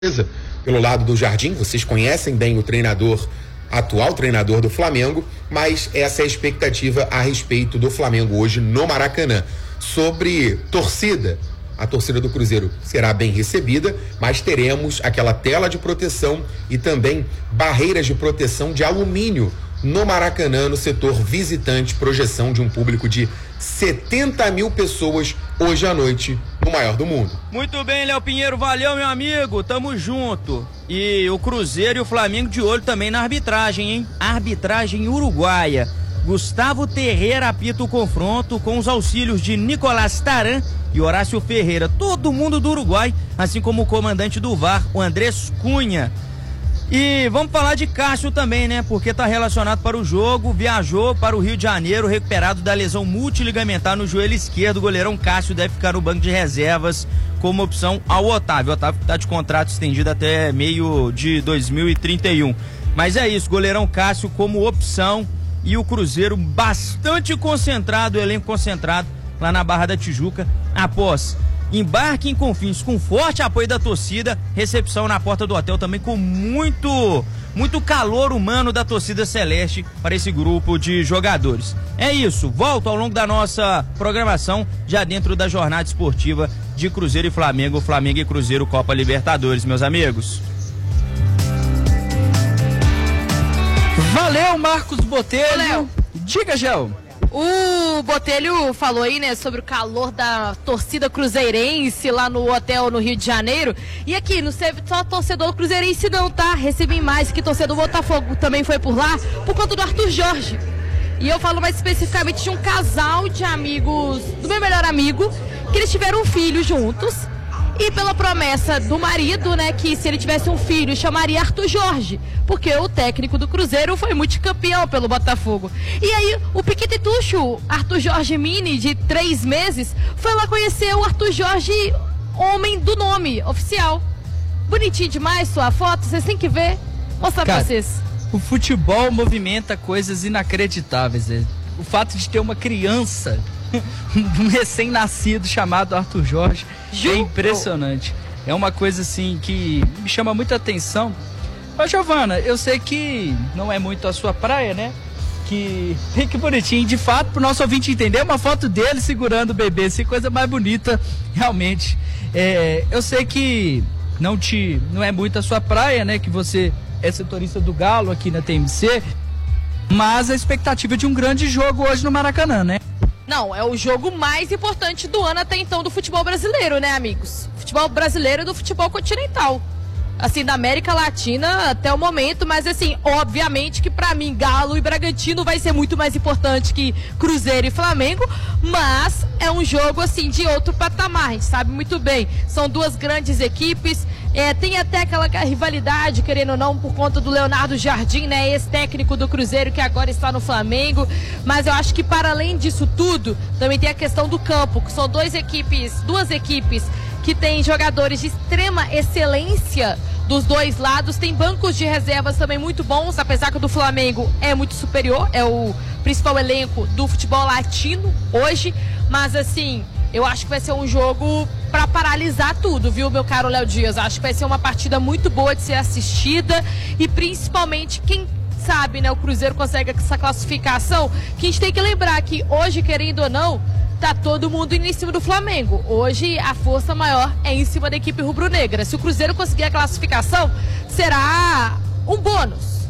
pelo lado do Jardim. Vocês conhecem bem o atual treinador do Flamengo, mas essa é a expectativa a respeito do Flamengo hoje no Maracanã. Sobre torcida, a torcida do Cruzeiro será bem recebida, mas teremos aquela tela de proteção e também barreiras de proteção de alumínio no Maracanã, no setor visitante, projeção de um público de 70 mil pessoas hoje à noite, no maior do mundo. Muito bem, Léo Pinheiro, valeu, meu amigo, tamo junto. E o Cruzeiro e o Flamengo de olho também na arbitragem, hein? Arbitragem uruguaia. Gustavo Terreira apita o confronto com os auxílios de Nicolás Taran e Horácio Ferreira, todo mundo do Uruguai, assim como o comandante do VAR, o Andrés Cunha. E vamos falar de Cássio também, né? Porque tá relacionado para o jogo, viajou para o Rio de Janeiro, recuperado da lesão multiligamentar no joelho esquerdo. O goleirão Cássio deve ficar no banco de reservas como opção ao Otávio. O Otávio tá de contrato estendido até meio de 2031. Mas é isso, goleirão Cássio como opção e o Cruzeiro bastante concentrado, o elenco concentrado lá na Barra da Tijuca, após embarque em Confins com forte apoio da torcida, recepção na porta do hotel também com muito calor humano da torcida celeste para esse grupo de jogadores. É isso, volto ao longo da nossa programação, já dentro da jornada esportiva de Cruzeiro e Flamengo, Flamengo e Cruzeiro Copa Libertadores, meus amigos. Valeu, Marcos Botelho. Valeu. Diga, Gel. O Botelho falou aí, né, sobre o calor da torcida cruzeirense lá no hotel no Rio de Janeiro. E aqui, não teve só torcedor cruzeirense não, tá? Recebi mais que torcedor do Botafogo também foi por lá, por conta do Arthur Jorge. E eu falo mais especificamente de um casal de amigos, do meu melhor amigo, que eles tiveram um filho juntos. E pela promessa do marido, né, que se ele tivesse um filho, chamaria Arthur Jorge, porque o técnico do Cruzeiro foi multicampeão pelo Botafogo. E aí, o piquititucho, Arthur Jorge Mini, de 3 meses, foi lá conhecer o Arthur Jorge, homem do nome, oficial. Bonitinho demais sua foto, vocês têm que ver. Mostrar pra vocês. O futebol movimenta coisas inacreditáveis. O fato de ter uma criança, um recém-nascido chamado Arthur Jorge, é impressionante. É uma coisa assim que me chama muita atenção. Ô Giovana, eu sei que não é muito a sua praia, né? Que bonitinho, de fato, pro nosso ouvinte entender, uma foto dele segurando o bebê, assim, coisa mais bonita, realmente. Eu sei que não é muito a sua praia, né? Que você é setorista do Galo aqui na TMC, mas a expectativa de um grande jogo hoje no Maracanã, né? Não, é o jogo mais importante do ano até então do futebol brasileiro, né, amigos? Futebol brasileiro e do futebol continental. Assim, da América Latina até o momento, mas assim, obviamente que pra mim Galo e Bragantino vai ser muito mais importante que Cruzeiro e Flamengo, mas é um jogo assim de outro patamar, a gente sabe muito bem. São duas grandes equipes, tem até aquela rivalidade, querendo ou não, por conta do Leonardo Jardim, né, ex-técnico do Cruzeiro que agora está no Flamengo, mas eu acho que para além disso tudo, também tem a questão do campo, que são duas equipes que têm jogadores de extrema excelência dos dois lados, tem bancos de reservas também muito bons, apesar que o do Flamengo é muito superior, é o principal elenco do futebol latino hoje, mas assim, eu acho que vai ser um jogo para paralisar tudo, viu, meu caro Léo Dias? Acho que vai ser uma partida muito boa de ser assistida e principalmente quem sabe, né, o Cruzeiro consegue essa classificação, que a gente tem que lembrar que hoje, querendo ou não, tá todo mundo indo em cima do Flamengo. Hoje a força maior é em cima da equipe rubro-negra. Se o Cruzeiro conseguir a classificação, será um bônus.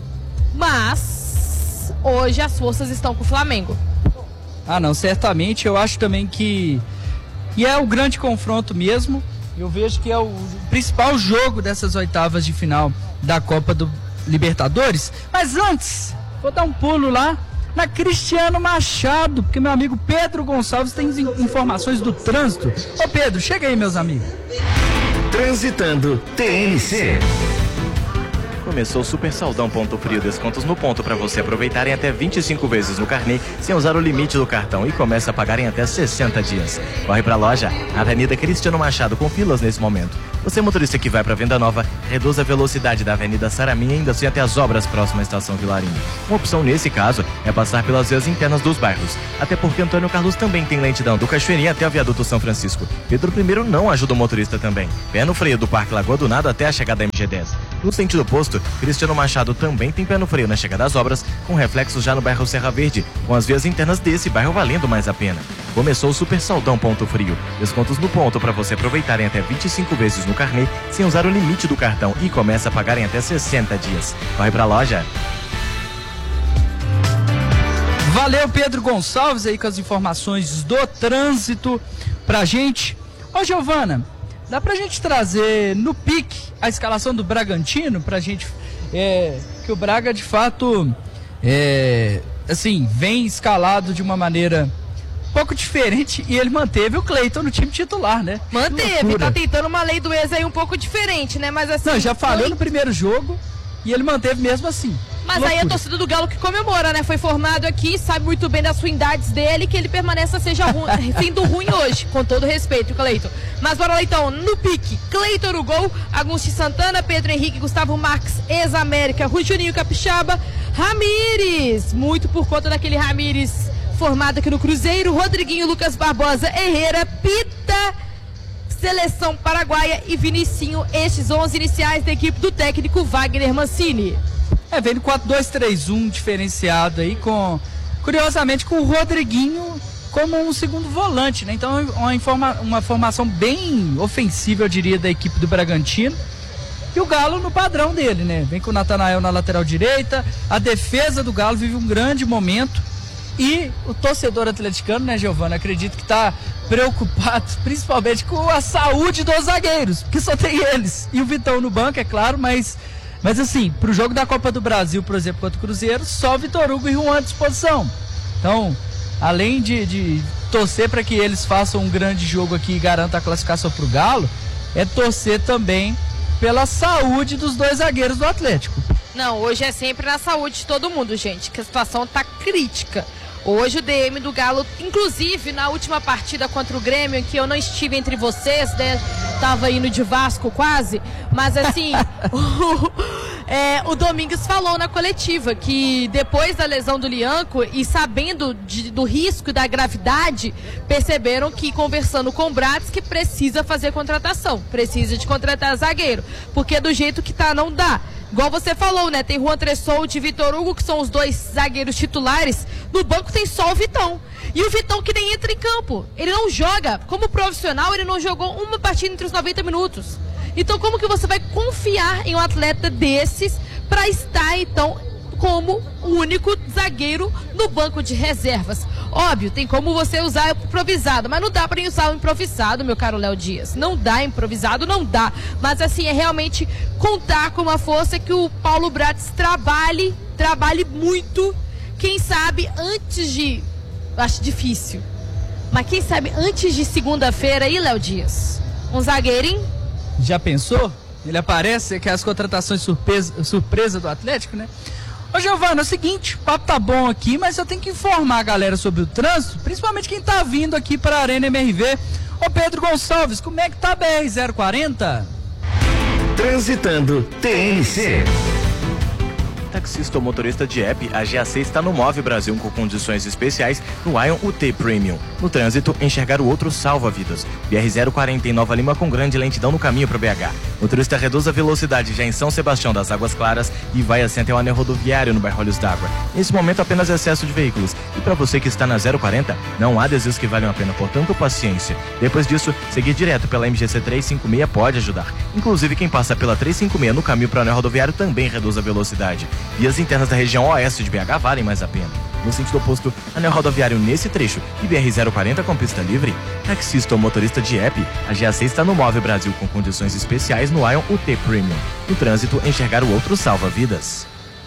Mas hoje as forças estão com o Flamengo. Ah, não, certamente. Eu acho também que... E é o grande confronto mesmo. Eu vejo que é o principal jogo dessas oitavas de final da Copa do Libertadores. Mas antes, vou dar um pulo lá na Cristiano Machado, porque meu amigo Pedro Gonçalves tem informações do trânsito. Ô Pedro, chega aí, meus amigos. Transitando TNC. Começou o Super Saldão Ponto Frio, descontos no ponto para você aproveitarem até 25 vezes no carnê sem usar o limite do cartão e começa a pagar em até 60 dias. Corre pra loja, Avenida Cristiano Machado, com filas nesse momento. Você, motorista que vai para Venda Nova, reduza a velocidade da Avenida Saraminha e ainda assim até as obras próximas à Estação Vilarinho. Uma opção nesse caso é passar pelas vias internas dos bairros, até porque Antônio Carlos também tem lentidão do Cachoeirinha até o Viaduto São Francisco. Pedro I não ajuda o motorista também. Pé no freio do Parque Lagoa do Nado até a chegada da MG10. No sentido oposto, Cristiano Machado também tem pé no freio na chegada das obras, com reflexos já no bairro Serra Verde, com as vias internas desse bairro valendo mais a pena. Começou o Super Saldão Ponto Frio. Descontos no ponto para você aproveitar em até 25 vezes no carnê, sem usar o limite do cartão, e começa a pagar em até 60 dias. Corre pra loja. Valeu, Pedro Gonçalves, aí com as informações do trânsito pra gente. Ô, Giovana, dá pra gente trazer no pique a escalação do Bragantino pra gente, que o Braga de fato assim, vem escalado de uma maneira um pouco diferente, e ele manteve o Cleiton no time titular, né? Manteve, tá tentando uma lei do ex aí um pouco diferente, né? Mas assim... Não, já falhou no primeiro jogo e ele manteve mesmo assim. Mas loucura. Aí a torcida do Galo que comemora, né? Foi formado aqui, sabe muito bem das ruindades dele, que ele permaneça seja fim do ruim hoje, com todo respeito, Cleiton. Mas bora lá então, no pique, Cleiton no gol, Agustin Santana, Pedro Henrique, Gustavo Marques, ex-América, Rui Juninho Capixaba, Ramires, muito por conta daquele Ramires formado aqui no Cruzeiro, Rodriguinho, Lucas Barbosa, Herrera, Pita, Seleção Paraguaia e Vinicinho, estes 11 iniciais da equipe do técnico Wagner Mancini. Vem no 4-2-3-1 diferenciado aí, curiosamente com o Rodriguinho como um segundo volante, né? Então uma formação bem ofensiva, eu diria, da equipe do Bragantino. E o Galo no padrão dele, né? Vem com o Natanael na lateral direita, a defesa do Galo vive um grande momento. E o torcedor atleticano, né, Giovana, acredito que está preocupado principalmente com a saúde dos zagueiros, porque só tem eles. E o Vitão no banco, é claro, mas assim, pro jogo da Copa do Brasil, por exemplo, contra o Cruzeiro, só Vitor Hugo e Juan à disposição. Então, além de torcer para que eles façam um grande jogo aqui e garantam a classificação pro Galo, é torcer também pela saúde dos dois zagueiros do Atlético. Não, hoje é sempre na saúde de todo mundo, gente, que a situação tá crítica. Hoje o DM do Galo, inclusive na última partida contra o Grêmio, em que eu não estive entre vocês, né? Tava indo de Vasco quase, mas assim, o Domingues falou na coletiva que depois da lesão do Lianco e sabendo do risco e da gravidade, perceberam que conversando com o Bratis que precisa fazer contratação, precisa de contratar zagueiro, porque do jeito que tá não dá. Igual você falou, né? Tem Juan Tressoldi e Vitor Hugo, que são os dois zagueiros titulares. No banco tem só o Vitão. E o Vitão que nem entra em campo. Ele não joga. Como profissional, ele não jogou uma partida entre os 90 minutos. Então, como que você vai confiar em um atleta desses para estar, então, como o único zagueiro no banco de reservas? Óbvio, tem como você usar improvisado, mas não dá para usar o improvisado, meu caro Léo Dias. Não dá improvisado, não dá. Mas assim, é realmente contar com uma força que o Paulo Bratis trabalhe muito. Quem sabe antes de... Acho difícil. Mas quem sabe antes de segunda-feira aí, Léo Dias? Um zagueirinho? Já pensou? Ele aparece, que é as contratações surpresa do Atlético, né? Ô, Giovana, é o seguinte, o papo tá bom aqui, mas eu tenho que informar a galera sobre o trânsito, principalmente quem tá vindo aqui para a Arena MRV. Ô, Pedro Gonçalves, como é que tá a BR-040? Transitando TNC. Taxista ou motorista de app, a GAC está no Move Brasil com condições especiais no Ion UT Premium. No trânsito, enxergar o outro salva vidas. BR-040 em Nova Lima com grande lentidão no caminho para BH. Motorista reduz a velocidade já em São Sebastião das Águas Claras e vai assim até o anel rodoviário no bairro Olhos d'Água. Nesse momento, apenas excesso de veículos. E para você que está na 040, não há desvios que valham a pena, portanto, paciência. Depois disso, seguir direto pela MGC 356 pode ajudar. Inclusive, quem passa pela 356 no caminho para o anel rodoviário também reduz a velocidade. Vias internas da região oeste de BH valem mais a pena. No sentido oposto, anel rodoviário nesse trecho e BR-040 com pista livre. Taxista ou motorista de app, a GAC está no Move Brasil com condições especiais no Ion UT Premium. No trânsito, enxergar o outro salva vidas.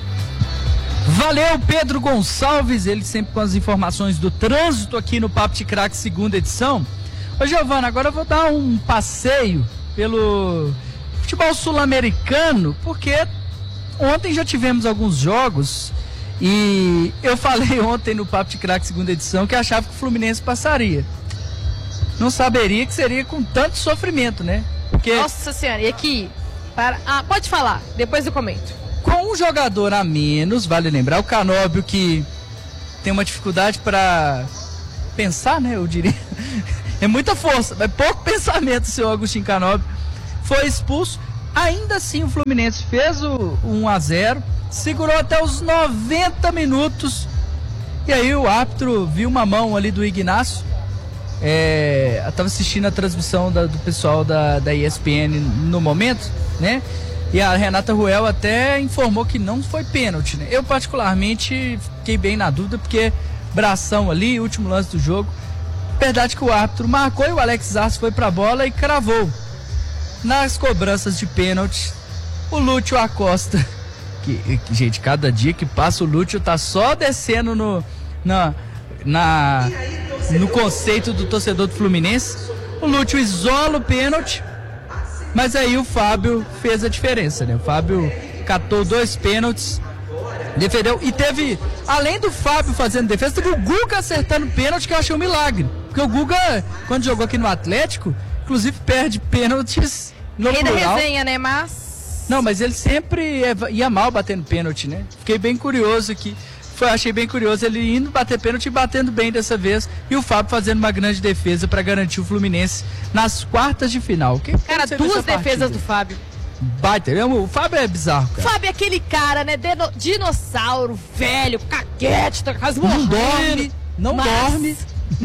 Valeu, Pedro Gonçalves, ele sempre com as informações do trânsito aqui no Papo de Craque, segunda edição. Ô, Giovana, agora eu vou dar um passeio pelo futebol sul-americano, porque ontem já tivemos alguns jogos e eu falei ontem no Papo de Craque, segunda edição, que achava que o Fluminense passaria. Não saberia que seria com tanto sofrimento, né? porque... Nossa senhora, e aqui... pode falar, depois eu comento. Com um jogador a menos, vale lembrar, o Canóbio que tem uma dificuldade para pensar, né, eu diria. É muita força, mas pouco pensamento, o seu Agostinho Canóbio. Foi expulso. Ainda assim o Fluminense fez o 1-0, segurou até os 90 minutos. E aí o árbitro viu uma mão ali do Ignacio. Eu estava assistindo a transmissão do pessoal da ESPN no momento, né? E a Renata Ruel até informou que não foi pênalti, né? Eu particularmente fiquei bem na dúvida, porque bração ali, último lance do jogo. Verdade que o árbitro marcou e o Alex Arce foi pra bola e cravou. Nas cobranças de pênalti, o Lúcio Acosta, que gente, cada dia que passa o Lúcio tá só descendo no conceito do torcedor do Fluminense. O Lúcio isola o pênalti, mas aí o Fábio fez a diferença, né? O Fábio catou 2 pênaltis, defendeu, e teve, além do Fábio fazendo defesa, teve o Guga acertando pênalti, que eu achei um milagre, porque o Guga, quando jogou aqui no Atlético, inclusive perde pênaltis no plural. Rei da resenha, né, mas... Não, mas ele sempre ia mal batendo pênalti, né? Fiquei bem curioso aqui. Achei bem curioso ele indo bater pênalti e batendo bem dessa vez. E o Fábio fazendo uma grande defesa para garantir o Fluminense nas quartas de final. Cara, 2 defesas do Fábio. Baita, o Fábio é bizarro, cara. Fábio é aquele cara, né? Dinossauro, velho, caquete, tá quase morrendo. Não dorme.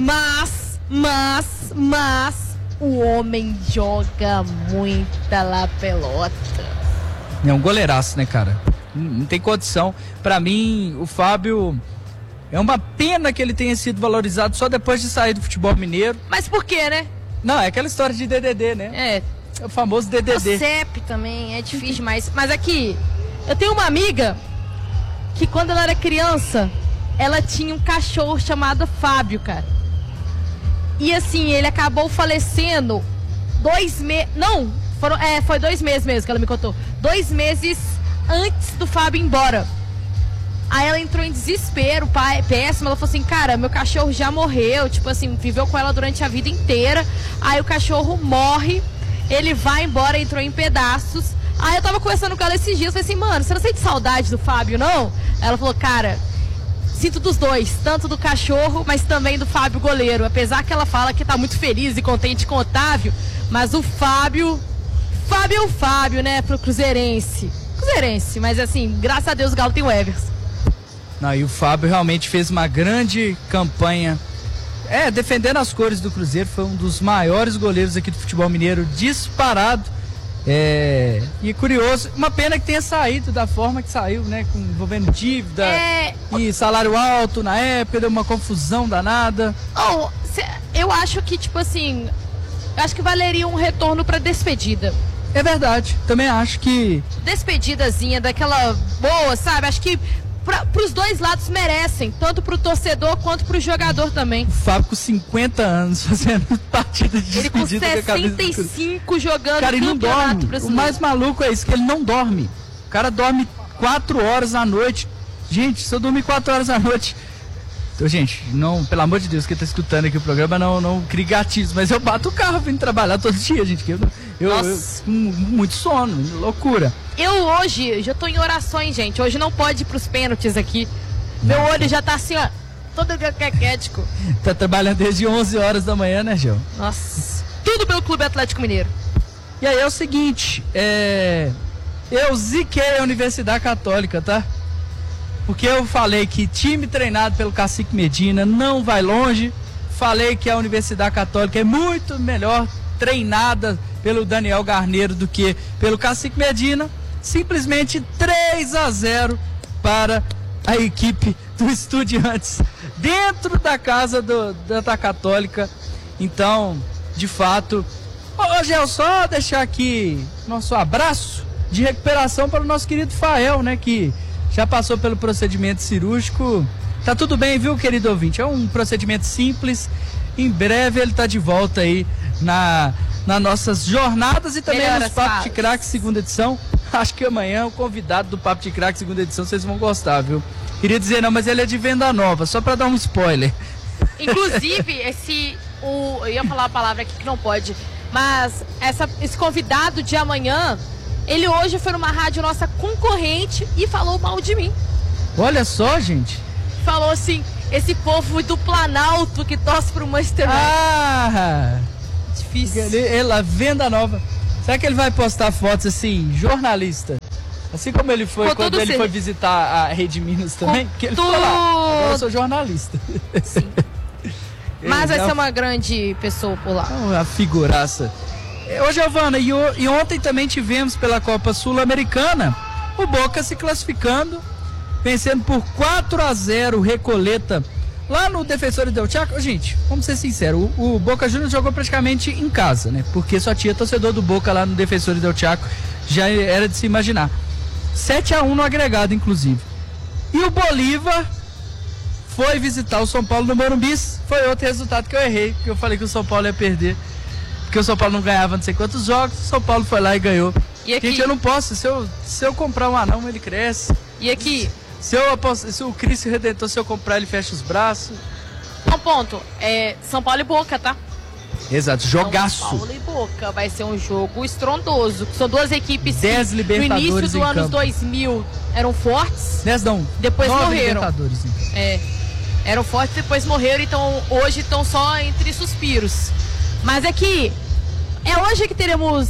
Mas o homem joga muita lá pelota. É um goleiraço, né, cara? Não tem condição. Pra mim, o Fábio, é uma pena que ele tenha sido valorizado só depois de sair do futebol mineiro. Mas por quê, né? Não, é aquela história de DDD, né? É o famoso DDD. O CEP também, é difícil demais. Mas aqui, eu tenho uma amiga que quando ela era criança, ela tinha um cachorro chamado Fábio, cara. E assim, ele acabou falecendo 2 meses... Não, foi 2 meses mesmo que ela me contou. 2 meses antes do Fábio ir embora. Aí ela entrou em desespero, péssimo. Ela falou assim, cara, meu cachorro já morreu. Tipo assim, viveu com ela durante a vida inteira. Aí o cachorro morre, ele vai embora, entrou em pedaços. Aí eu tava conversando com ela esses dias, falei assim, mano, você não sente saudade do Fábio, não? Ela falou, cara, sinto dos dois, tanto do cachorro, mas também do Fábio goleiro. Apesar que ela fala que tá muito feliz e contente com o Otávio, mas o Fábio é o Fábio, né, pro Cruzeirense, mas assim, graças a Deus o Galo tem o Everson. Não, e o Fábio realmente fez uma grande campanha, defendendo as cores do Cruzeiro, foi um dos maiores goleiros aqui do futebol mineiro, disparado. E curioso, uma pena que tenha saído da forma que saiu, né, envolvendo dívida e salário alto na época, deu uma confusão danada. Eu acho que, tipo assim, acho que valeria um retorno pra despedida. É verdade, também acho que... Despedidazinha daquela boa, sabe? Acho que pros dois lados merecem, tanto pro torcedor quanto pro jogador também. O Fábio com 50 anos fazendo partida de despedida. Ele com 65 jogando, cara, ele não dorme. Brasileiro. O mais maluco é isso, que ele não dorme. O cara dorme 4 horas à noite. Gente, se eu dormir 4 horas à noite... Então, gente, não, pelo amor de Deus, quem tá escutando aqui o programa, não crie gatilhos, mas eu bato o carro vindo trabalhar todo dia, gente, que eu muito sono, loucura. Eu hoje, já tô em orações, gente, hoje não pode ir pros pênaltis aqui. Meu olho já tá assim, ó, todo caquético. Tá trabalhando desde 11 horas da manhã, né, Gil? Nossa, tudo pelo Clube Atlético Mineiro. E aí é o seguinte, eu ziquei a Universidade Católica, tá? Porque eu falei que time treinado pelo Cacique Medina não vai longe. Falei que a Universidade Católica é muito melhor treinada pelo Daniel Garneiro do que pelo Cacique Medina. Simplesmente 3-0 para a equipe do Estudiantes dentro da casa da Católica. Então, de fato, hoje é só deixar aqui nosso abraço de recuperação para o nosso querido Fael, né, que já passou pelo procedimento cirúrgico. Tá tudo bem, viu, querido ouvinte? É um procedimento simples. Em breve ele tá de volta aí nas nossas jornadas e também nos Papo de Craque segunda edição. Acho que amanhã o convidado do Papo de Craque segunda edição vocês vão gostar, viu? Queria dizer não, mas ele é de Venda Nova, só pra dar um spoiler. Inclusive, eu ia falar a palavra aqui que não pode. Mas esse convidado de amanhã, ele hoje foi numa rádio nossa concorrente e falou mal de mim. Olha só, gente. Falou assim, esse povo do Planalto que torce pro Manchester United. Ah! Difícil. Ele, venda nova. Será que ele vai postar fotos assim, jornalista? Assim como ele foi quando ele foi visitar a Rede Minas também? Que ele falou lá, agora eu sou jornalista. Sim. Mas vai ser uma grande pessoa por lá. A figuraça. Ô, Giovana, e ontem também tivemos pela Copa Sul-Americana o Boca se classificando, vencendo por 4-0 o Recoleta lá no Defensores del Chaco. Gente, vamos ser sinceros, o Boca Juniors jogou praticamente em casa, né? Porque só tinha torcedor do Boca lá no Defensores del Chaco, já era de se imaginar. 7-1 no agregado, inclusive. E o Bolívar foi visitar o São Paulo no Morumbi. Foi outro resultado que eu errei, porque eu falei que o São Paulo ia perder, porque o São Paulo não ganhava não sei quantos jogos. O São Paulo foi lá e ganhou. E aqui? Gente, eu não posso, se eu comprar um anão, ele cresce. E aqui? Se o Cristo Redentor, se eu comprar, ele fecha os braços. Um ponto, São Paulo e Boca, tá? Exato, jogaço. São Paulo e Boca, vai ser um jogo estrondoso. São duas equipes 10 Libertadores no início do ano 2000 eram fortes. 10 não, depois 9 morreram. Libertadores. Eram fortes, depois morreram, então hoje estão só entre suspiros. Mas é que é hoje que teremos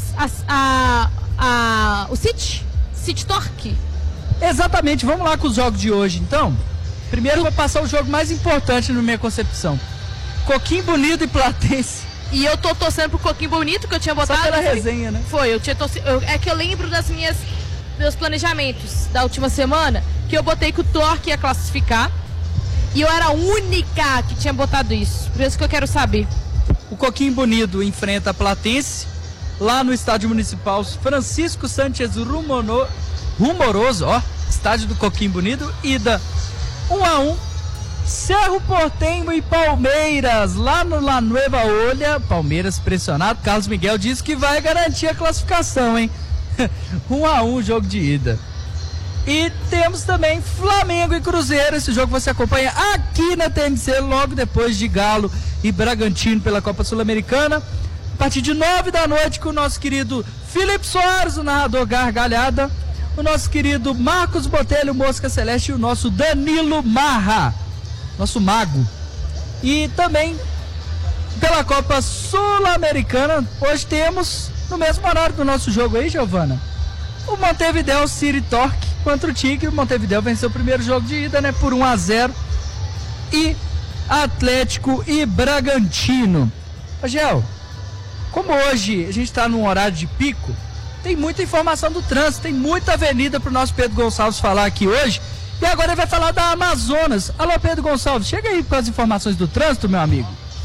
o City Torque. Exatamente, vamos lá com os jogos de hoje então. Primeiro eu vou passar o jogo mais importante na minha concepção. Coquinho Bonito e Platense. E eu tô torcendo pro Coquinho Bonito, que eu tinha botado. Só pela resenha, né? Foi, eu tinha torcido. É que eu lembro meus planejamentos da última semana, que eu botei que o Torque ia classificar. E eu era a única que tinha botado isso. Por isso que eu quero saber. O Coquinho Bonito enfrenta a Platense lá no estádio municipal Francisco Sánchez Rumoroso, estádio do Coquinho Bonito, ida 1-1. Cerro Porteño e Palmeiras lá no La Nueva Olha. Palmeiras pressionado. Carlos Miguel disse que vai garantir a classificação, hein? 1-1 jogo de ida. E temos também Flamengo e Cruzeiro. Esse jogo você acompanha aqui na TNC, logo depois de Galo e Bragantino pela Copa Sul-Americana. A partir de 9 da noite com o nosso querido Felipe Soares, o narrador gargalhada, o nosso querido Marcos Botelho, Mosca Celeste, e o nosso Danilo Marra, nosso mago. E também pela Copa Sul-Americana, hoje temos, no mesmo horário do nosso jogo aí, Giovana, o Montevideo City Torque contra o Tigre. O Montevideo venceu o primeiro jogo de ida, né, por 1-0. E Atlético e Bragantino. Gel, como hoje a gente está num horário de pico, tem muita informação do trânsito, tem muita avenida para o nosso Pedro Gonçalves falar aqui hoje. E agora ele vai falar da Amazonas. Alô, Pedro Gonçalves, chega aí com as informações do trânsito, meu amigo.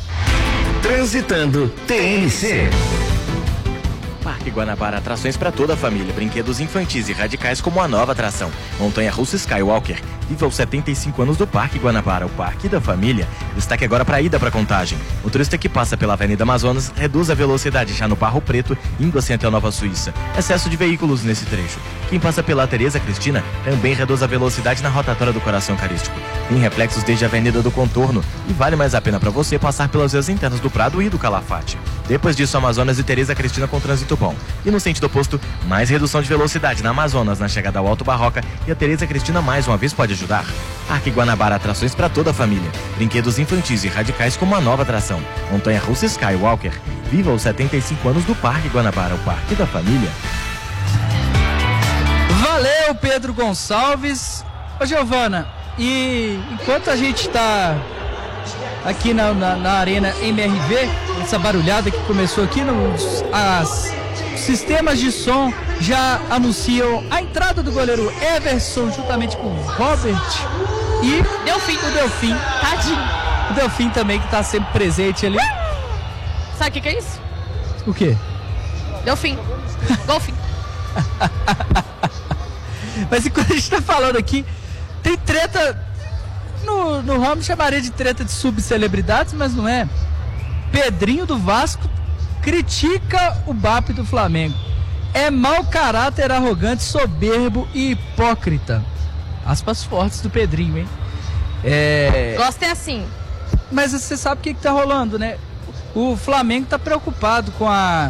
Transitando TNC. Parque Guanabara, atrações para toda a família, brinquedos infantis e radicais como a nova atração Montanha-russa Skywalker. Viva os 75 anos do Parque Guanabara, o Parque da Família. Destaque agora para a ida para Contagem. O turista que passa pela Avenida Amazonas reduz a velocidade já no Barro Preto, indo assim até a Nova Suíça. Excesso de veículos nesse trecho. Quem passa pela Teresa Cristina também reduz a velocidade na rotatória do Coração Eucarístico. Tem reflexos desde a Avenida do Contorno e vale mais a pena para você passar pelas vias internas do Prado e do Calafate. Depois disso, Amazonas e Teresa Cristina com trânsito bom. E no sentido oposto, mais redução de velocidade na Amazonas, na chegada ao Alto Barroca, e a Teresa Cristina mais uma vez pode ajudar. Parque Guanabara, atrações para toda a família, brinquedos infantis e radicais como a nova atração Montanha-russa Skywalker. Viva os 75 anos do Parque Guanabara, o Parque da Família. Valeu, Pedro Gonçalves. Ô, Giovana, e enquanto a gente está aqui na Arena MRV, essa barulhada que começou aqui, as sistemas de som já anunciam a entrada do goleiro Everson juntamente com o Robert e o Delfim. Tadinho. O Delfim também, que está sempre presente ali. Sabe o que é isso? O quê? Delfim. Golfim. Mas enquanto a gente está falando aqui, tem treta no ramo, chamaria de treta de subcelebridades, mas não é. Pedrinho do Vasco critica o BAP do Flamengo. É mau caráter, arrogante, soberbo e hipócrita. Aspas fortes do Pedrinho, hein? Gosto é assim. Mas você sabe o que tá rolando, né? o Flamengo tá preocupado com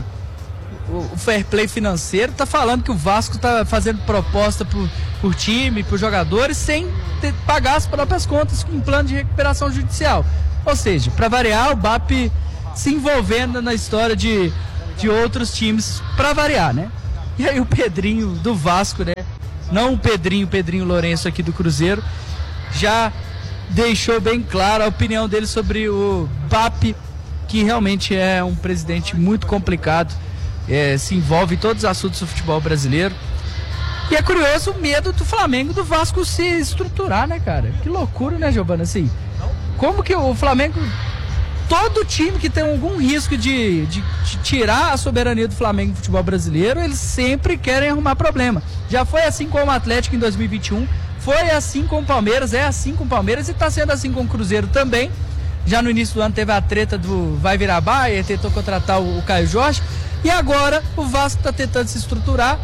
o fair play financeiro, tá falando que o Vasco tá fazendo proposta por time, por jogadores, sem pagar as próprias contas com um plano de recuperação judicial. Ou seja, para variar, o BAP se envolvendo na história de outros times, para variar, né? E aí o Pedrinho do Vasco, né? Não o Pedrinho Lourenço aqui do Cruzeiro, já deixou bem clara a opinião dele sobre o BAP, que realmente é um presidente muito complicado, se envolve em todos os assuntos do futebol brasileiro. E é curioso o medo do Flamengo e do Vasco se estruturar, né, cara? Que loucura, né, Giovana? Assim, como que o Flamengo, todo time que tem algum risco de tirar a soberania do Flamengo do futebol brasileiro, eles sempre querem arrumar problema. Já foi assim com o Atlético em 2021, foi assim com o Palmeiras, é assim com o Palmeiras e está sendo assim com o Cruzeiro também. Já no início do ano teve a treta do vai virar Bahia, tentou contratar o Caio Jorge, e agora o Vasco está tentando se estruturar,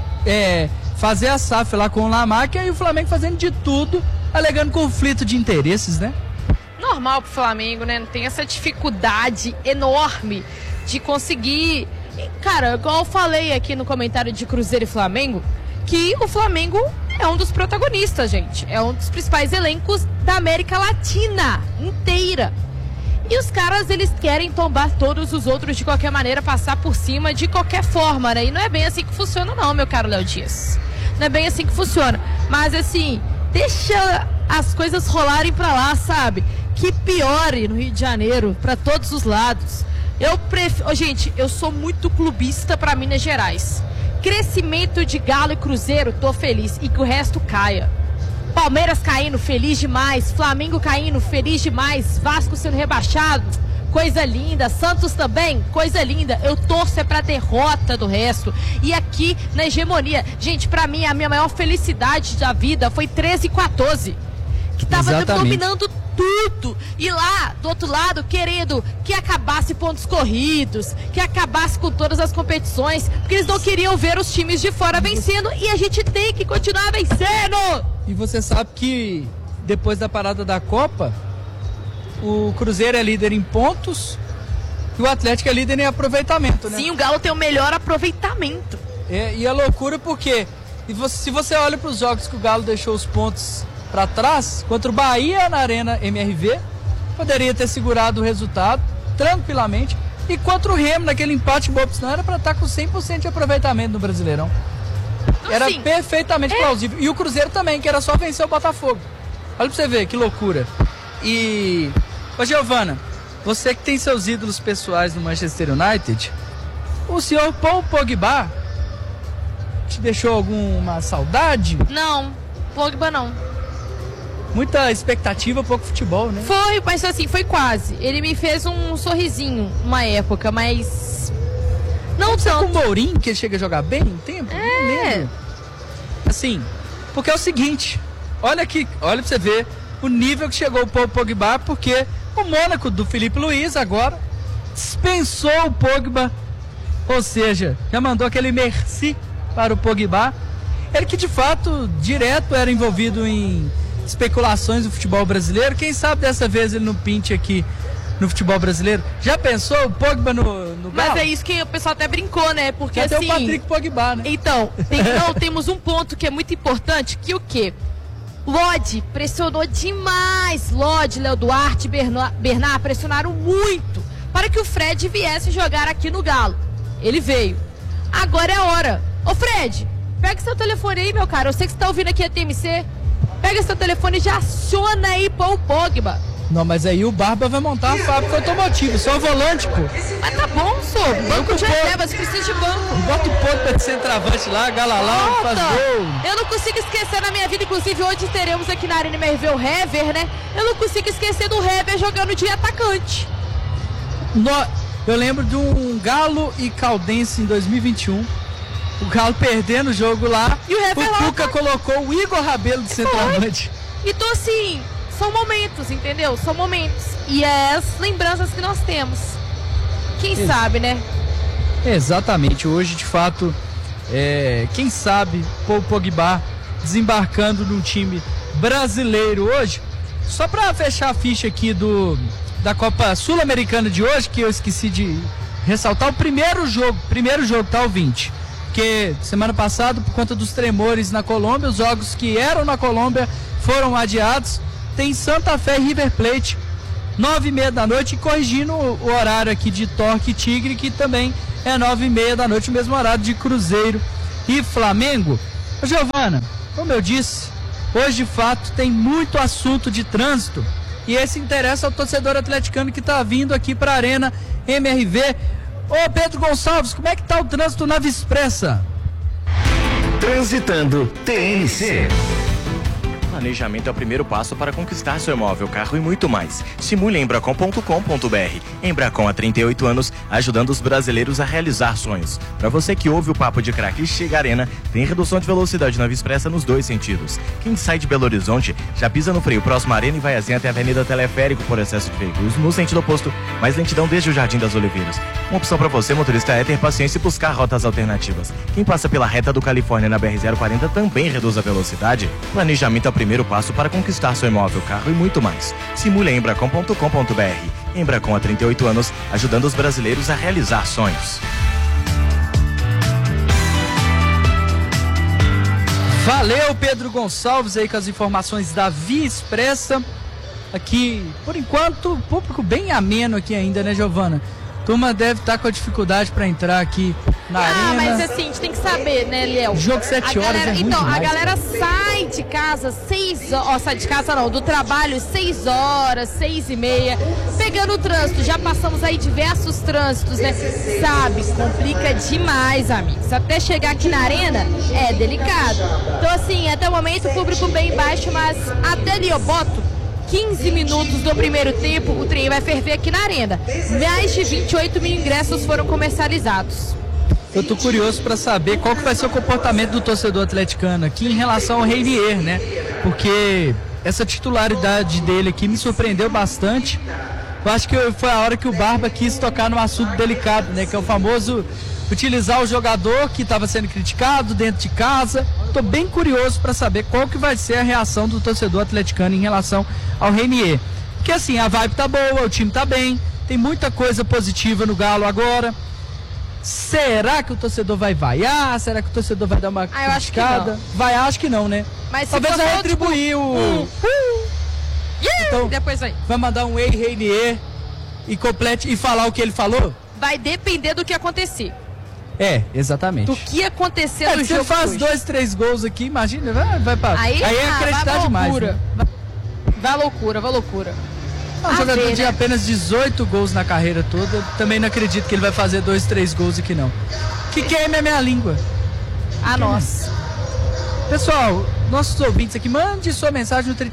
fazer a SAF lá com o Lamarck, e aí o Flamengo fazendo de tudo, alegando conflito de interesses, né? Normal pro Flamengo, né? Não tem essa dificuldade enorme de conseguir... Cara, igual eu falei aqui no comentário de Cruzeiro e Flamengo, que o Flamengo é um dos protagonistas, gente. É um dos principais elencos da América Latina inteira. E os caras, eles querem tombar todos os outros de qualquer maneira, passar por cima de qualquer forma, né? E não é bem assim que funciona não, meu caro Léo Dias. Não é bem assim que funciona. Mas assim, deixa as coisas rolarem pra lá, sabe? Que piore no Rio de Janeiro, pra todos os lados. Gente, eu sou muito clubista pra Minas Gerais. Crescimento de Galo e Cruzeiro, tô feliz. E que o resto caia. Palmeiras caindo, feliz demais. Flamengo caindo, feliz demais. Vasco sendo rebaixado, coisa linda. Santos também, coisa linda. Eu torço pra derrota do resto. E aqui na hegemonia, gente, pra mim a minha maior felicidade da vida foi 13 e 14, que tava dominando tudo, e lá do outro lado querendo que acabasse pontos corridos, que acabasse com todas as competições, porque eles não queriam ver os times de fora vencendo, e a gente tem que continuar vencendo. E você sabe que depois da parada da Copa, o Cruzeiro é líder em pontos e o Atlético é líder em aproveitamento, né? Sim, o Galo tem o melhor aproveitamento. E é loucura porque se você olha para os jogos que o Galo deixou os pontos para trás, contra o Bahia na Arena MRV, poderia ter segurado o resultado tranquilamente, e contra o Remo naquele empate bobo, senão era para estar com 100% de aproveitamento no Brasileirão. Era perfeitamente plausível. E o Cruzeiro também, que era só vencer o Botafogo. Olha pra você ver, que loucura. E, ô Giovana, você que tem seus ídolos pessoais no Manchester United, o senhor Paul Pogba te deixou alguma saudade? Não, Pogba não. Muita expectativa, pouco futebol, né? Foi, mas assim, foi quase. Ele me fez um sorrisinho uma época, mas... Não tanto. Com o Mourinho, que ele chega a jogar bem um tempo? Não lembro. Assim, porque é o seguinte, olha pra você ver o nível que chegou o Paul Pogba, porque o Mônaco do Felipe Luiz agora dispensou o Pogba, ou seja, já mandou aquele merci para o Pogba. Ele que de fato direto era envolvido em especulações do futebol brasileiro. Quem sabe dessa vez ele não pinte aqui no futebol brasileiro. Já pensou o Pogba no Galo? Mas é isso que o pessoal até brincou, né? Porque até assim... o Patrick Pogba, né? Então, temos um ponto que é muito importante, que o quê? Lodge pressionou demais. Lodge, Léo Duarte, Bernard pressionaram muito para que o Fred viesse jogar aqui no Galo. Ele veio. Agora é a hora. Ô Fred, pega seu telefone aí, meu cara. Eu sei que você tá ouvindo aqui a TMC. Pega seu telefone e já aciona aí para o Pogba. Não, mas aí o Barba vai montar a fábrica automotiva, só volante, pô. Mas tá bom, sou. Banco de reservas, precisa de banco. Bota o Pogba de centroavante lá, Galalau, faz gol. Eu não consigo esquecer na minha vida, inclusive hoje teremos aqui na Arena MRV o Hever, né? Eu não consigo esquecer do Hever jogando de atacante. Eu lembro de um Galo e Caldense em 2021. O Galo perdendo o jogo lá. E o Hever Cuca colocou o Igor Rabelo de centroavante. Então assim, são momentos, entendeu? São momentos. E é as lembranças que nós temos. Quem sabe, né? Exatamente. Hoje, de fato, quem sabe Paul Pogba desembarcando num time brasileiro hoje. Só pra fechar a ficha aqui do da Copa Sul-Americana de hoje, que eu esqueci de ressaltar, o primeiro jogo, tá, ouvinte? Porque semana passada, por conta dos tremores na Colômbia, os jogos que eram na Colômbia foram adiados. Tem Santa Fé e River Plate, 9h30 da noite, e corrigindo o horário aqui de Torque e Tigre, que também é 9h30 da noite, o mesmo horário de Cruzeiro e Flamengo. Ô, Giovana, como eu disse, hoje de fato tem muito assunto de trânsito, e esse interessa ao torcedor atleticano que está vindo aqui para a Arena MRV. Ô, Pedro Gonçalves, como é que tá o trânsito na Via Expressa? Transitando TNC. Planejamento é o primeiro passo para conquistar seu imóvel, carro e muito mais. Simule em Embracon.com.br. Embracon há 38 anos, ajudando os brasileiros a realizar sonhos. Para você que ouve o papo de craque e chega à Arena, tem redução de velocidade na Via Expressa nos 2 sentidos. Quem sai de Belo Horizonte já pisa no freio próximo à Arena e vai assim até a Avenida Teleférico por excesso de veículos. No sentido oposto, mais lentidão desde o Jardim das Oliveiras. Uma opção para você, motorista, é ter paciência e buscar rotas alternativas. Quem passa pela reta do Califórnia na BR-040 também reduz a velocidade. Planejamento é o primeiro passo para conquistar seu imóvel, carro e muito mais. Simule em Embracon.com.br. Embracon há 38 anos, ajudando os brasileiros a realizar sonhos. Valeu, Pedro Gonçalves, aí com as informações da Via Expressa. Aqui, por enquanto, público bem ameno aqui ainda, né, Giovana? Turma deve estar com a dificuldade para entrar aqui na arena. Mas assim, a gente tem que saber, né, Léo? Jogo 7 horas é ruim então, demais, a galera sai de casa 6 horas, sai de casa não, do trabalho 6 horas, 6h30, pegando o trânsito. Já passamos aí diversos trânsitos, né? Sabe, complica demais, amigos. Até chegar aqui na arena é delicado. Então assim, até o momento o público bem baixo, mas até ali eu boto 15 minutos do primeiro tempo, o trem vai ferver aqui na arena. Mais de 28 mil ingressos foram comercializados. Eu tô curioso para saber qual que vai ser o comportamento do torcedor atleticano aqui em relação ao Reinier, né? Porque essa titularidade dele aqui me surpreendeu bastante. Eu acho que foi a hora que o Barba quis tocar num assunto delicado, né? Que é o famoso utilizar o jogador que estava sendo criticado dentro de casa. Estou bem curioso para saber qual que vai ser a reação do torcedor atleticano em relação ao Reinier. Porque assim, a vibe tá boa, o time tá bem, tem muita coisa positiva no Galo agora. Será que o torcedor vai vaiar? Será que o torcedor vai dar uma criticada? Vai, acho que não, né? Mas talvez vai retribuir o... Então, depois vai mandar um Ei Reinier e complete e falar o que ele falou? Vai depender do que acontecer. É, exatamente. Do que acontecer no jogo. Se ele faz 2, 3 gols aqui, imagina, vai pra... Aí é acreditar demais. Né? Vai loucura. Um jogador de apenas 18 gols na carreira toda, eu também não acredito que ele vai fazer 2, 3 gols aqui não. Que queime a minha língua. Nossa. Pessoal, nossos ouvintes aqui, mande sua mensagem no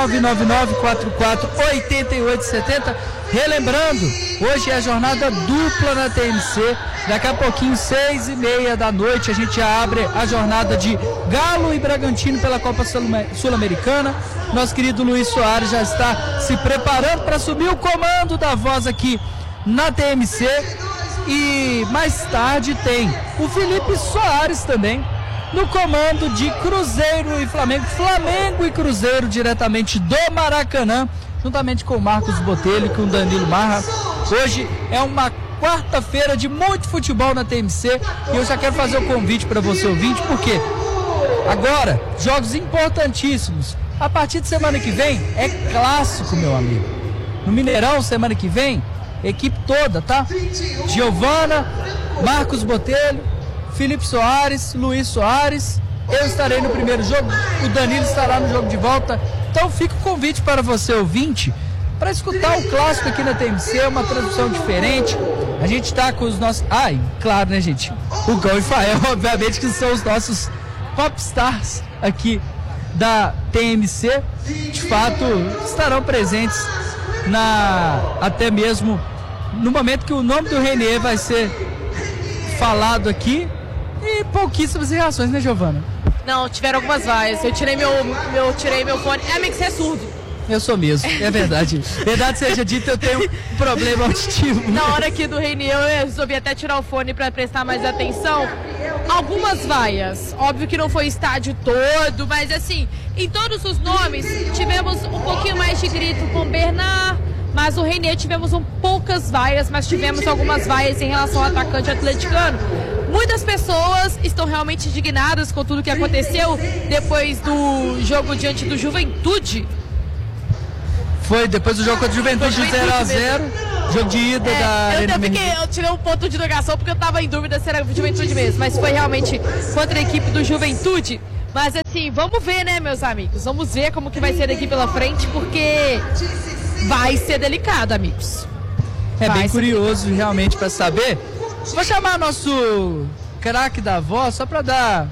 31999448870. Relembrando, hoje é a jornada dupla na TNC. Daqui a pouquinho, 6h30 da noite, a gente já abre a jornada de Galo e Bragantino pela Copa Sul-Americana. Nosso querido Luiz Soares já está se preparando para assumir o comando da voz aqui na TMC. E mais tarde tem o Felipe Soares também no comando de Cruzeiro e Flamengo. Flamengo e Cruzeiro diretamente do Maracanã, juntamente com o Marcos Botelho e com o Danilo Marra. Hoje é uma quarta-feira de muito futebol na TMC e eu já quero fazer o convite para você ouvinte, porque agora, jogos importantíssimos. A partir de semana que vem é clássico, meu amigo. No Mineirão, semana que vem, equipe toda, tá? Giovana, Marcos Botelho, Felipe Soares, Luiz Soares. Eu estarei no primeiro jogo, o Danilo estará no jogo de volta. Então fica o convite para você, ouvinte, para escutar o clássico aqui na TMC, uma transmissão diferente. A gente está com os nossos... e claro, né, gente? O Gão e Fael, obviamente, que são os nossos popstars aqui da TMC. De fato, estarão presentes até mesmo no momento que o nome do Reinier vai ser falado aqui. E pouquíssimas reações, né, Giovana? Não, tiveram algumas vaias. Eu tirei meu fone. Amigo, você é surdo. Eu sou mesmo, é verdade. Verdade seja dita, eu tenho um problema auditivo. Na hora aqui do Reinier, eu resolvi até tirar o fone para prestar mais atenção. Algumas vaias. Óbvio que não foi o estádio todo, mas assim, em todos os nomes, tivemos um pouquinho mais de grito com Bernard, mas o Reinier tivemos poucas vaias, mas tivemos algumas vaias em relação ao atacante atleticano. Muitas pessoas estão realmente indignadas com tudo que aconteceu depois do jogo diante do Juventude. Foi depois do jogo contra o Juventude 0-0, jogo de ida da Arena MRV. Eu tirei um ponto de interrogação porque eu estava em dúvida se era Juventude mesmo, mas foi realmente contra a equipe do Juventude. Mas assim, vamos ver, né, meus amigos? Vamos ver como que vai ser daqui pela frente, porque vai ser delicado, amigos. É bem curioso realmente para saber. Vou chamar nosso craque da voz só para dar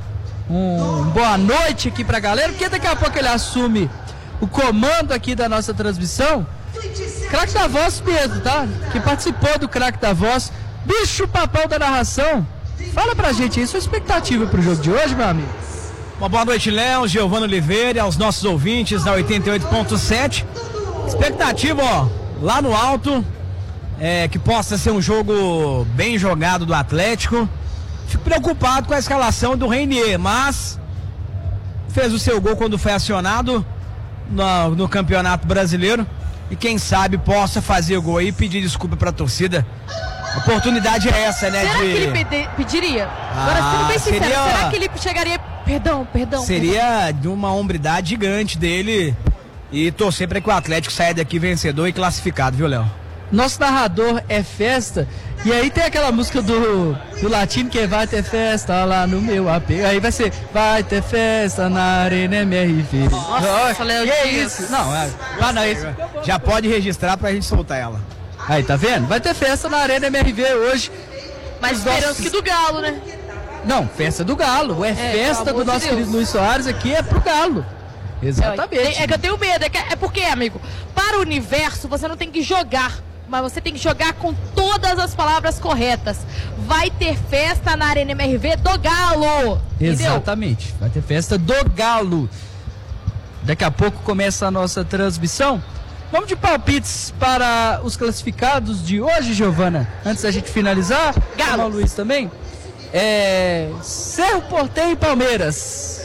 boa noite aqui pra galera, porque daqui a pouco ele assume o comando aqui da nossa transmissão. Craque da voz mesmo, tá? Que participou do craque da voz, bicho papão da narração. Fala pra gente aí sua expectativa pro jogo de hoje, meu amigo. Uma boa noite, Léo, Giovano Oliveira, aos nossos ouvintes da 88.7. Expectativa, ó, lá no alto, que possa ser um jogo bem jogado do Atlético. Fico preocupado com a escalação do Reinier, mas fez o seu gol quando foi acionado no Campeonato Brasileiro, e quem sabe possa fazer o gol aí e pedir desculpa pra torcida. A oportunidade é essa, né? Será que ele pediria? Agora, sendo bem sincero, será que ele chegaria... Perdão. Seria de uma hombridade gigante dele e torcer para que o Atlético saia daqui vencedor e classificado, viu, Léo? Nosso narrador é festa, e aí tem aquela música do latino que é vai ter festa lá no meu AP. Aí vai ser, vai ter festa na Arena MRV. Nossa, Léo, que é isso? Não, isso. Já pode registrar pra gente soltar ela. Aí, tá vendo? Vai ter festa na Arena MRV hoje. Mas esperamos que do Galo, né? Não, festa do Galo. Festa do nosso querido Luiz Soares aqui é pro Galo. Exatamente. É que eu tenho medo. É porque, amigo, para o universo você não tem que jogar, mas você tem que jogar com todas as palavras corretas. Vai ter festa na Arena MRV do Galo. Exatamente. Entendeu? Vai ter festa do Galo. Daqui a pouco começa a nossa transmissão. Vamos de palpites para os classificados de hoje, Giovana. Antes da gente finalizar, Galo. O Luiz também. Cerro Porteño e Palmeiras.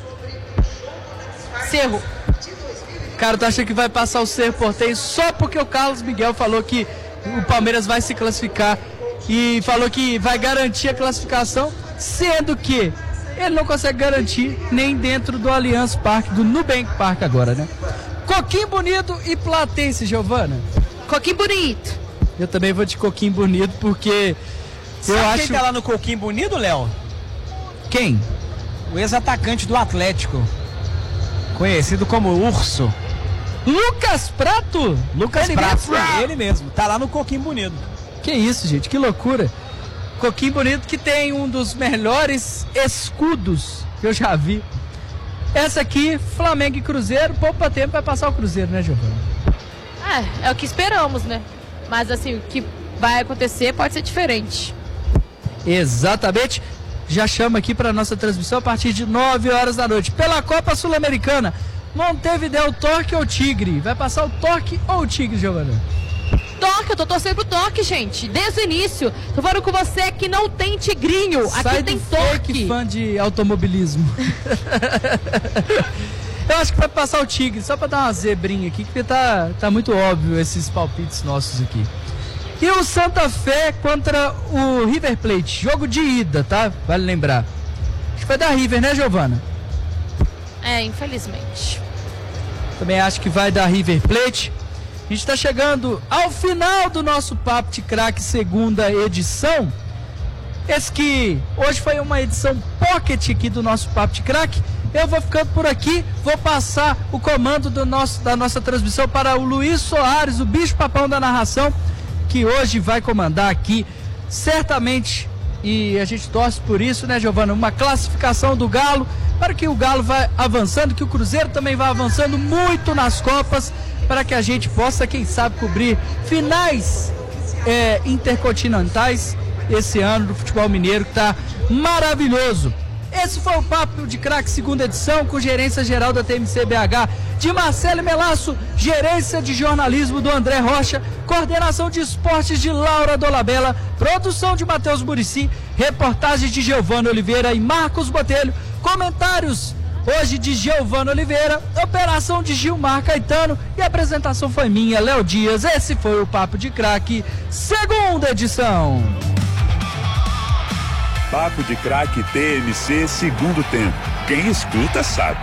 Cerro. Cara, tu acha que vai passar o Cerro Porteño só porque o Carlos Miguel falou que o Palmeiras vai se classificar e falou que vai garantir a classificação, sendo que ele não consegue garantir nem dentro do Allianz Parque, do Nubank Park agora, né? Coquinho Bonito e Platense, Giovana. Coquinho Bonito. Eu também vou de Coquinho Bonito porque eu acho... Quem tá lá no Coquinho Bonito, Léo? Quem? O ex-atacante do Atlético, conhecido como Urso. Lucas Prato? Lucas Prato, ele mesmo. Tá lá no Coquinho Bonito. Que isso, gente, que loucura. Coquinho Bonito que tem um dos melhores escudos que eu já vi. Essa aqui, Flamengo e Cruzeiro, pouco tempo vai passar o Cruzeiro, né, Giovana? É o que esperamos, né? Mas assim, o que vai acontecer pode ser diferente. Exatamente. Já chama aqui para nossa transmissão a partir de 9 horas da noite. Pela Copa Sul-Americana, Montevidéu, Torque ou Tigre? Vai passar o Torque ou o Tigre, Giovana? Torque, eu tô torcendo pro Torque, gente. Desde o início. Tô falando com você que não tem Tigrinho. Sai aqui tem Torque. Fake fã de automobilismo. Eu acho que vai passar o Tigre, só pra dar uma zebrinha aqui, porque tá muito óbvio esses palpites nossos aqui. E o Santa Fé contra o River Plate, jogo de ida, tá? Vale lembrar. Acho que vai dar River, né, Giovana? Infelizmente. Também acho que vai dar River Plate. A gente tá chegando ao final do nosso Papo de Craque segunda edição. Esse que hoje foi uma edição pocket aqui do nosso Papo de Craque. Eu vou ficando por aqui, vou passar o comando da nossa transmissão para o Luiz Soares, o bicho papão da narração, que hoje vai comandar aqui, certamente, e a gente torce por isso, né, Giovana? Uma classificação do Galo, para que o Galo vá avançando, que o Cruzeiro também vá avançando muito nas Copas, para que a gente possa, quem sabe, cobrir finais intercontinentais esse ano do futebol mineiro, que está maravilhoso. Esse foi o Papo de Craque segunda edição, com gerência geral da TMC BH de Marcelo Melasso, gerência de jornalismo do André Rocha, coordenação de esportes de Laura Dolabella, produção de Matheus Muricy, reportagem de Giovano Oliveira e Marcos Botelho, comentários hoje de Giovano Oliveira, operação de Gilmar Caetano e a apresentação foi minha, Léo Dias. Esse foi o Papo de Craque, segunda edição. Papo de Craque TMC, segundo tempo. Quem escuta sabe.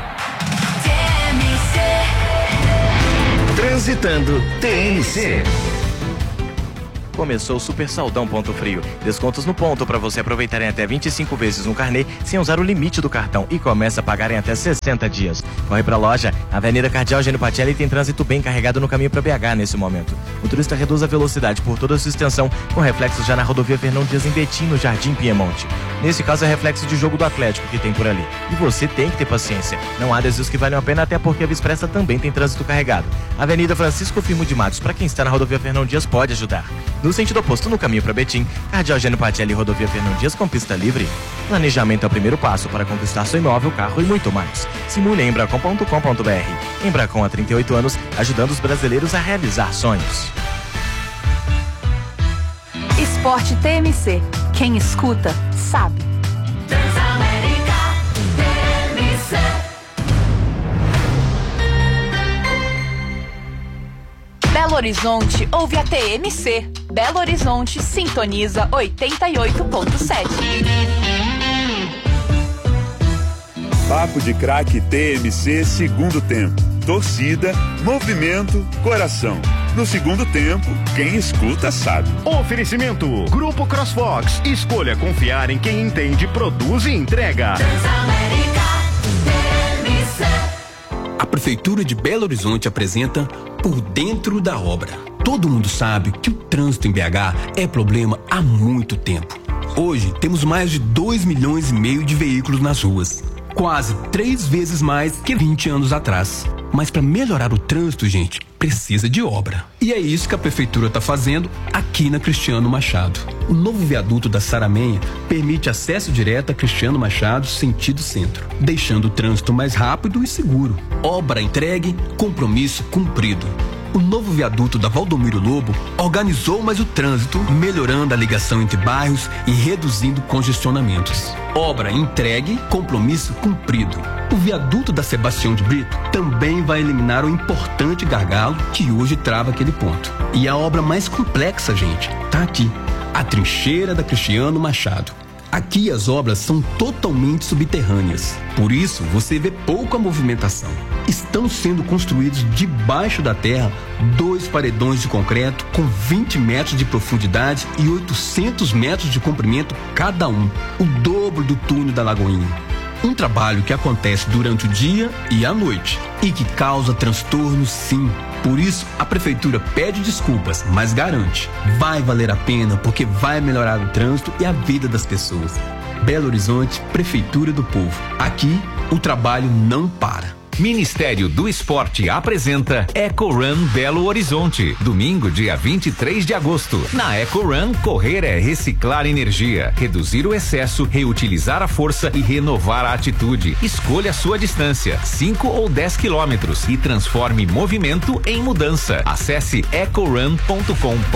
Transitando TMC. Começou o Super Saldão Ponto Frio. Descontos no ponto para você aproveitar em até 25 vezes no carnê sem usar o limite do cartão e começa a pagar em até 60 dias. Corre pra loja. Avenida Cardeal Gênio Pacelli tem trânsito bem carregado no caminho para BH nesse momento. O turista reduz a velocidade por toda a sua extensão, com reflexos já na rodovia Fernão Dias em Betim, no Jardim Piemonte. Nesse caso é reflexo de jogo do Atlético que tem por ali. E você tem que ter paciência. Não há desvios que valem a pena, até porque a Via Expressa também tem trânsito carregado. Avenida Francisco Firmo de Matos, para quem está na rodovia Fernão Dias, pode ajudar. No sentido oposto, no caminho para Betim, Cardeal Gênio Pacelli e rodovia Fernão Dias com pista livre. Planejamento é o primeiro passo para conquistar seu imóvel, carro e muito mais. Simule em embracon.com.br. Embracon há 38 anos, ajudando os brasileiros a realizar sonhos. Esporte TMC. Quem escuta, sabe. Transamérica TMC. Belo Horizonte ouve a TMC. Belo Horizonte sintoniza 88.7. Papo de Craque TMC, segundo tempo. Torcida, movimento, coração. No segundo tempo, quem escuta sabe. Oferecimento: Grupo CrossFox. Escolha confiar em quem entende, produz e entrega. Transamérica TMC. A Prefeitura de Belo Horizonte apresenta Por Dentro da Obra. Todo mundo sabe que o trânsito em BH é problema há muito tempo. Hoje temos mais de 2,5 milhões de veículos nas ruas. Quase 3 vezes mais que 20 anos atrás. Mas para melhorar o trânsito, gente, precisa de obra. E é isso que a Prefeitura está fazendo aqui na Cristiano Machado. O novo viaduto da Saramenha permite acesso direto a Cristiano Machado, sentido centro, deixando o trânsito mais rápido e seguro. Obra entregue, compromisso cumprido. O novo viaduto da Valdomiro Lobo organizou mais o trânsito, melhorando a ligação entre bairros e reduzindo congestionamentos. Obra entregue, compromisso cumprido. O viaduto da Sebastião de Brito também vai eliminar o importante gargalo que hoje trava aquele ponto. E a obra mais complexa, gente, tá aqui. A trincheira da Cristiano Machado. Aqui as obras são totalmente subterrâneas, por isso você vê pouca movimentação. Estão sendo construídos debaixo da terra 2 paredões de concreto com 20 metros de profundidade e 800 metros de comprimento cada um, o dobro do túnel da Lagoinha. Um trabalho que acontece durante o dia e à noite e que causa transtornos, sim. Por isso, a Prefeitura pede desculpas, mas garante, vai valer a pena porque vai melhorar o trânsito e a vida das pessoas. Belo Horizonte, Prefeitura do Povo. Aqui, o trabalho não para. Ministério do Esporte apresenta Eco Run Belo Horizonte, domingo, dia 23 de agosto. Na Eco Run, correr é reciclar energia, reduzir o excesso, reutilizar a força e renovar a atitude. Escolha a sua distância, 5 ou 10 quilômetros e transforme movimento em mudança. Acesse ecorun.com.br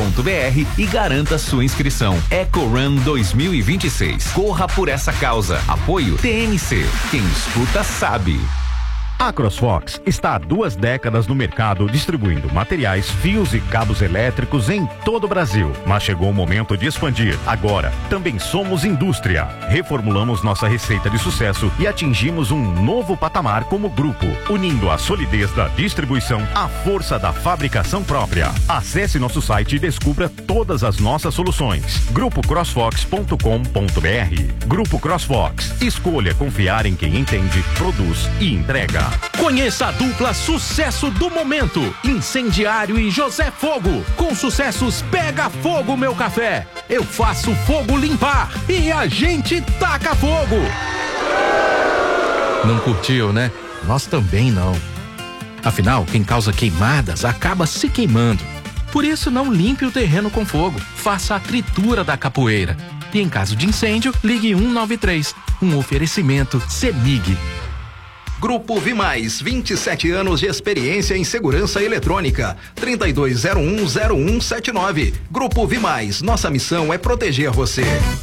e garanta sua inscrição. Eco Run 2026. Corra por essa causa. Apoio TMC. Quem escuta sabe. A CrossFox está há 2 décadas no mercado distribuindo materiais, fios e cabos elétricos em todo o Brasil. Mas chegou o momento de expandir. Agora, também somos indústria. Reformulamos nossa receita de sucesso e atingimos um novo patamar como grupo, unindo a solidez da distribuição à força da fabricação própria. Acesse nosso site e descubra todas as nossas soluções. grupocrossfox.com.br. Grupo CrossFox. Escolha confiar em quem entende, produz e entrega. Conheça a dupla sucesso do momento, Incendiário e José Fogo. Com sucessos Pega Fogo Meu Café, Eu Faço Fogo Limpar e A Gente Taca Fogo. Não curtiu, né? Nós também não. Afinal, quem causa queimadas acaba se queimando. Por isso, não limpe o terreno com fogo. Faça a tritura da capoeira. E em caso de incêndio, ligue 193. Um oferecimento CEMIG. Grupo Vimais, 27 anos de experiência em segurança eletrônica. 32010179. Grupo Vimais, nossa missão é proteger você.